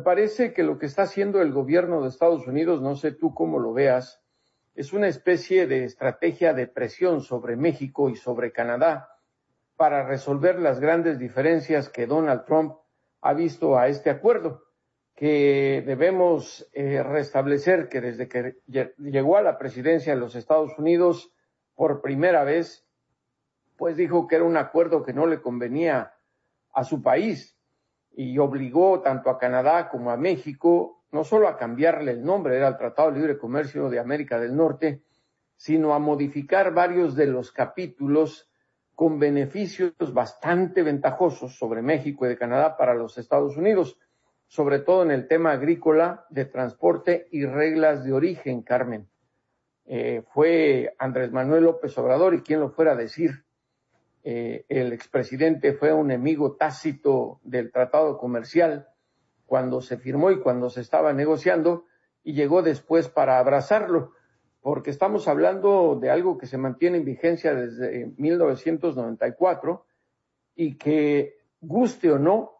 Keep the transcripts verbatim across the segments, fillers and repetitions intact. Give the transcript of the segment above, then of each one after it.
parece que lo que está haciendo el gobierno de Estados Unidos, no sé tú cómo lo veas, es una especie de estrategia de presión sobre México y sobre Canadá para resolver las grandes diferencias que Donald Trump ha visto a este acuerdo, que debemos eh, restablecer que desde que llegó a la presidencia de los Estados Unidos por primera vez, pues dijo que era un acuerdo que no le convenía a su país y obligó tanto a Canadá como a México no solo a cambiarle el nombre, era el Tratado de Libre Comercio de América del Norte, sino a modificar varios de los capítulos con beneficios bastante ventajosos sobre México y de Canadá para los Estados Unidos, sobre todo en el tema agrícola, de transporte y reglas de origen, Carmen. Eh, fue Andrés Manuel López Obrador, y quien lo fuera a decir, eh, el expresidente fue un enemigo tácito del tratado comercial cuando se firmó y cuando se estaba negociando, y llegó después para abrazarlo, porque estamos hablando de algo que se mantiene en vigencia desde mil novecientos noventa y cuatro y que, guste o no,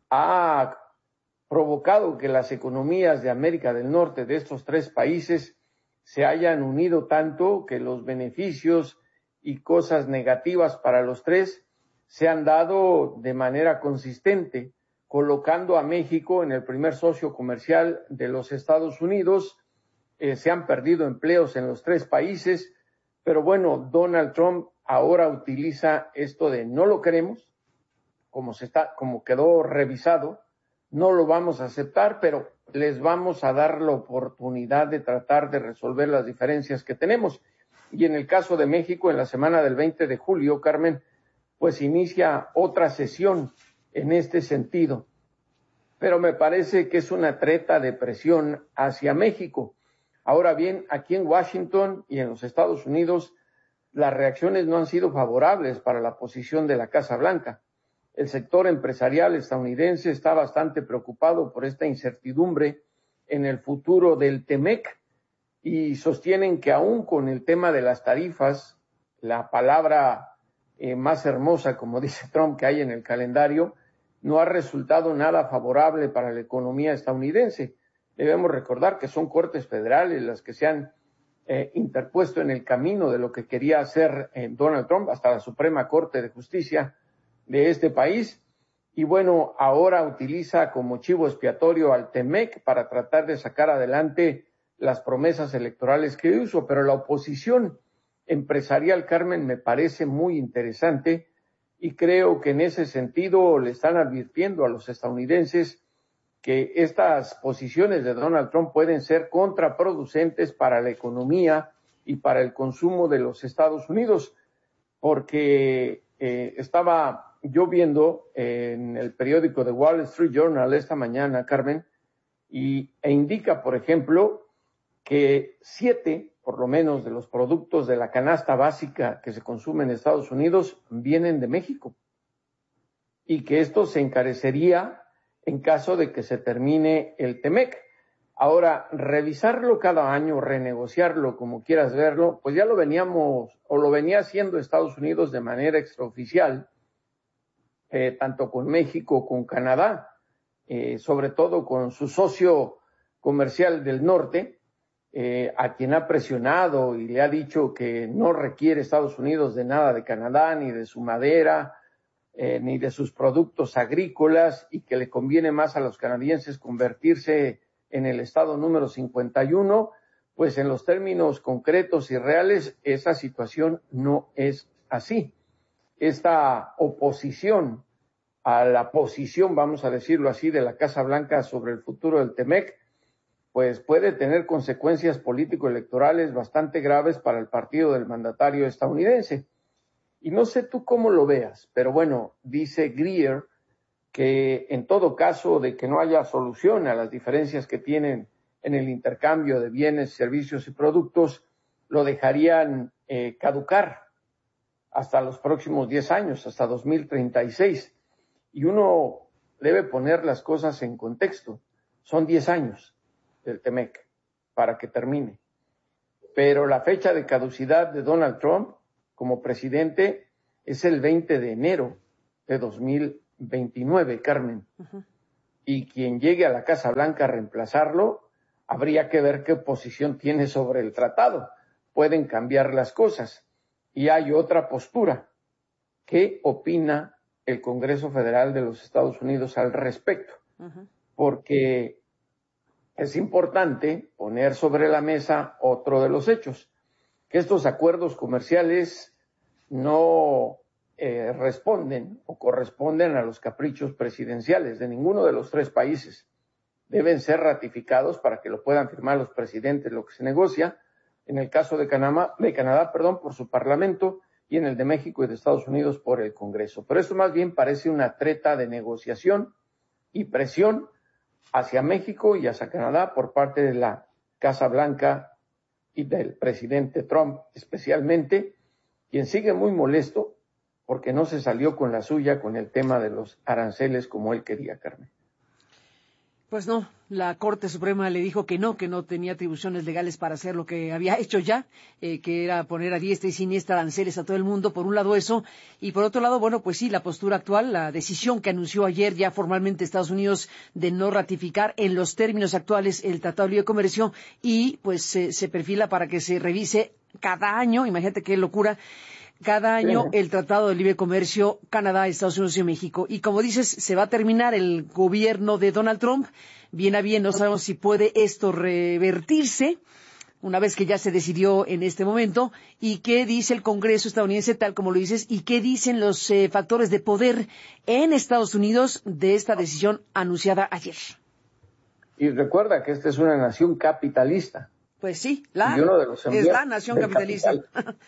ha provocado que las economías de América del Norte, de estos tres países, se hayan unido tanto que los beneficios y cosas negativas para los tres se han dado de manera consistente, colocando a México en el primer socio comercial de los Estados Unidos. Eh, se han perdido empleos en los tres países, pero bueno, Donald Trump ahora utiliza esto de no lo queremos, como se está, como quedó revisado, no lo vamos a aceptar, pero les vamos a dar la oportunidad de tratar de resolver las diferencias que tenemos. Y en el caso de México, en la semana del veinte de julio, Carmen, pues inicia otra sesión en este sentido. Pero me parece que es una treta de presión hacia México. Ahora bien, aquí en Washington y en los Estados Unidos, las reacciones no han sido favorables para la posición de la Casa Blanca. El sector empresarial estadounidense está bastante preocupado por esta incertidumbre en el futuro del TEMEC y sostienen que aún con el tema de las tarifas, la palabra eh, más hermosa, como dice Trump, que hay en el calendario, no ha resultado nada favorable para la economía estadounidense. Debemos recordar que son cortes federales las que se han eh, interpuesto en el camino de lo que quería hacer eh, Donald Trump, hasta la Suprema Corte de Justicia de este país. Y bueno, ahora utiliza como chivo expiatorio al TEMEC para tratar de sacar adelante las promesas electorales que hizo. Pero la oposición empresarial, Carmen, me parece muy interesante, y creo que en ese sentido le están advirtiendo a los estadounidenses que estas posiciones de Donald Trump pueden ser contraproducentes para la economía y para el consumo de los Estados Unidos, porque eh, estaba yo viendo en el periódico The Wall Street Journal esta mañana, Carmen, y, e indica, por ejemplo, que siete, por lo menos, de los productos de la canasta básica que se consume en Estados Unidos vienen de México, y que esto se encarecería en caso de que se termine el TEMEC. Ahora, revisarlo cada año, renegociarlo, como quieras verlo, pues ya lo veníamos, o lo venía haciendo Estados Unidos de manera extraoficial, eh, tanto con México, con Canadá, eh, sobre todo con su socio comercial del norte, eh, a quien ha presionado y le ha dicho que no requiere Estados Unidos de nada de Canadá, ni de su madera, Eh, ni de sus productos agrícolas, y que le conviene más a los canadienses convertirse en el estado número cincuenta y uno, pues en los términos concretos y reales esa situación no es así. Esta oposición a la posición, vamos a decirlo así, de la Casa Blanca sobre el futuro del TEMEC, pues puede tener consecuencias político-electorales bastante graves para el partido del mandatario estadounidense. Y no sé tú cómo lo veas, pero bueno, dice Greer que en todo caso de que no haya solución a las diferencias que tienen en el intercambio de bienes, servicios y productos, lo dejarían eh, caducar hasta los próximos diez años, hasta dos mil treinta y seis. Y uno debe poner las cosas en contexto. Son diez años del TEMEC para que termine. Pero la fecha de caducidad de Donald Trump como presidente es el veinte de enero de dos mil veintinueve, Carmen. Uh-huh. y quien llegue a la Casa Blanca a reemplazarlo, habría que ver qué posición tiene sobre el tratado. Pueden cambiar las cosas. Y hay otra postura. ¿Qué opina el Congreso Federal de los Estados Unidos al respecto? Uh-huh. Porque es importante poner sobre la mesa otro de los hechos, que estos acuerdos comerciales no eh, responden o corresponden a los caprichos presidenciales de ninguno de los tres países. Deben ser ratificados para que lo puedan firmar los presidentes, lo que se negocia, en el caso de Canadá, de Canadá, perdón, por su parlamento, y en el de México y de Estados Unidos por el Congreso. Pero esto más bien parece una treta de negociación y presión hacia México y hacia Canadá por parte de la Casa Blanca y del presidente Trump especialmente, quien sigue muy molesto porque no se salió con la suya con el tema de los aranceles como él quería, Carmen. Pues no, la Corte Suprema le dijo que no, que no tenía atribuciones legales para hacer lo que había hecho ya, eh, que era poner a diestra y siniestra aranceles a todo el mundo, por un lado eso, y por otro lado, bueno, pues sí, la postura actual, la decisión que anunció ayer ya formalmente Estados Unidos de no ratificar en los términos actuales el Tratado de Libre Comercio y pues eh, se perfila para que se revise cada año, imagínate qué locura, cada año sí. El Tratado de Libre Comercio Canadá, Estados Unidos y México. Y como dices, se va a terminar el gobierno de Donald Trump. Bien a bien, no sabemos si puede esto revertirse una vez que ya se decidió en este momento. ¿Y qué dice el Congreso estadounidense, tal como lo dices? ¿Y qué dicen los eh, factores de poder en Estados Unidos de esta decisión anunciada ayer? Y recuerda que esta es una nación capitalista. Pues sí, la, y uno de los es la nación capitalista. Capital.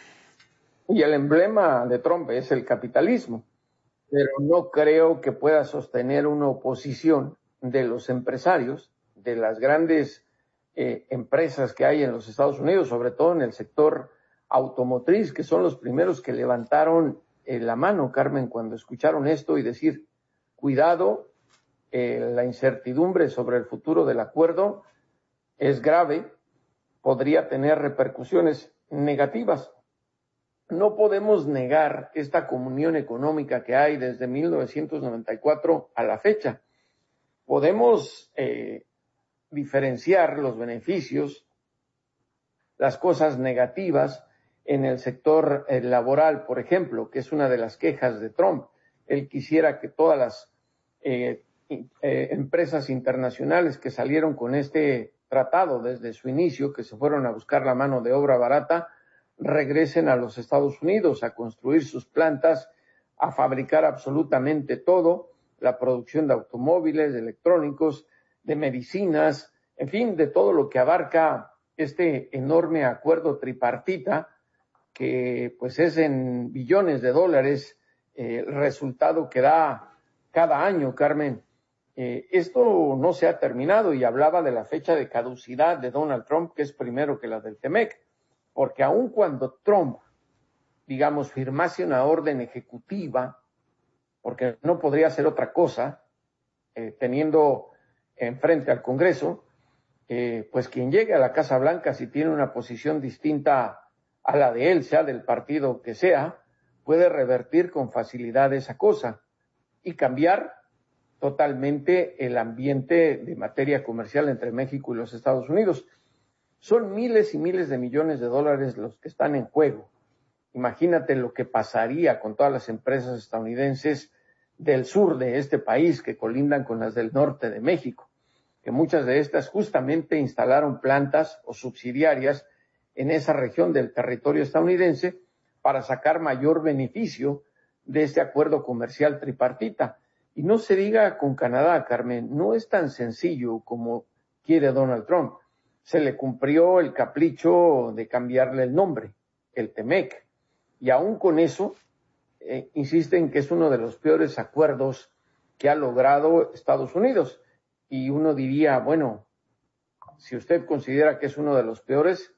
Y el emblema de Trump es el capitalismo, pero no creo que pueda sostener una oposición de los empresarios, de las grandes eh, empresas que hay en los Estados Unidos, sobre todo en el sector automotriz, que son los primeros que levantaron eh, la mano, Carmen, cuando escucharon esto y decir, cuidado, eh, la incertidumbre sobre el futuro del acuerdo es grave, podría tener repercusiones negativas. No podemos negar esta comunión económica que hay desde mil novecientos noventa y cuatro a la fecha. Podemos eh, diferenciar los beneficios, las cosas negativas en el sector eh, laboral, por ejemplo, que es una de las quejas de Trump. Él quisiera que todas las eh, eh, empresas internacionales que salieron con este tratado desde su inicio, que se fueron a buscar la mano de obra barata, regresen a los Estados Unidos a construir sus plantas, a fabricar absolutamente todo, la producción de automóviles, de electrónicos, de medicinas, en fin, de todo lo que abarca este enorme acuerdo tripartita, que pues es en billones de dólares eh, el resultado que da cada año, Carmen. Eh, esto no se ha terminado y hablaba de la fecha de caducidad de Donald Trump, que es primero que la del Temec. Porque aun cuando Trump, digamos, firmase una orden ejecutiva, porque no podría ser otra cosa, eh, teniendo enfrente al Congreso, eh, pues quien llegue a la Casa Blanca, si tiene una posición distinta a la de él, sea del partido que sea, puede revertir con facilidad esa cosa y cambiar totalmente el ambiente de materia comercial entre México y los Estados Unidos. Son miles y miles de millones de dólares los que están en juego. Imagínate lo que pasaría con todas las empresas estadounidenses del sur de este país que colindan con las del norte de México, que muchas de estas justamente instalaron plantas o subsidiarias en esa región del territorio estadounidense para sacar mayor beneficio de este acuerdo comercial tripartita. Y no se diga con Canadá, Carmen, no es tan sencillo como quiere Donald Trump. Se le cumplió el capricho de cambiarle el nombre, el Temec, y aún con eso eh, insisten que es uno de los peores acuerdos que ha logrado Estados Unidos. Y uno diría, bueno, si usted considera que es uno de los peores,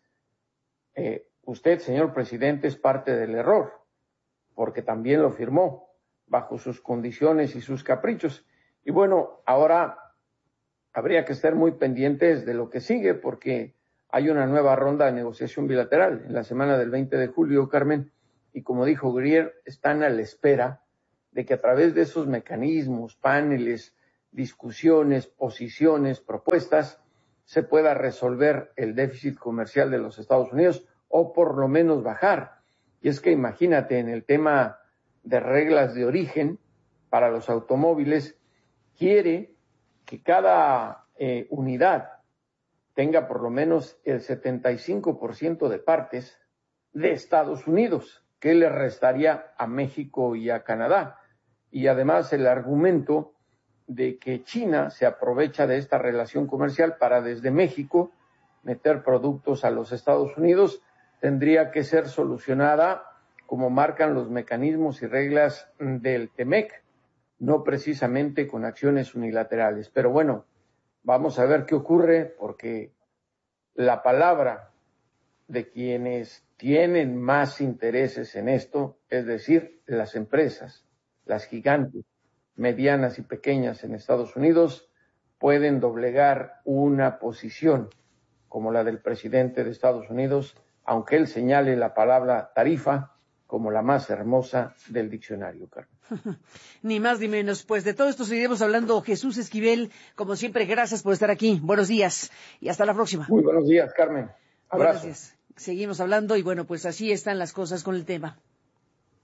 eh, usted, señor presidente, es parte del error, porque también lo firmó bajo sus condiciones y sus caprichos. Y bueno, ahora habría que estar muy pendientes de lo que sigue, porque hay una nueva ronda de negociación bilateral en la semana del veinte de julio, Carmen, y como dijo Grier, están a la espera de que a través de esos mecanismos, paneles, discusiones, posiciones, propuestas, se pueda resolver el déficit comercial de los Estados Unidos o por lo menos bajar. Y es que imagínate, en el tema de reglas de origen para los automóviles, quiere que cada eh, unidad tenga por lo menos el setenta y cinco por ciento de partes de Estados Unidos, que le restaría a México y a Canadá. Y además el argumento de que China se aprovecha de esta relación comercial para desde México meter productos a los Estados Unidos, tendría que ser solucionada como marcan los mecanismos y reglas del TEMEC, no precisamente con acciones unilaterales. Pero bueno, vamos a ver qué ocurre, porque la palabra de quienes tienen más intereses en esto, es decir, las empresas, las gigantes, medianas y pequeñas en Estados Unidos, pueden doblegar una posición como la del presidente de Estados Unidos, aunque él señale la palabra tarifa como la más hermosa del diccionario, Carmen. Ni más ni menos. Pues de todo esto seguiremos hablando. Jesús Esquivel, como siempre, gracias por estar aquí. Buenos días y hasta la próxima. Muy buenos días, Carmen. Abrazo. Buenos días. Seguimos hablando y bueno, pues así están las cosas con el tema.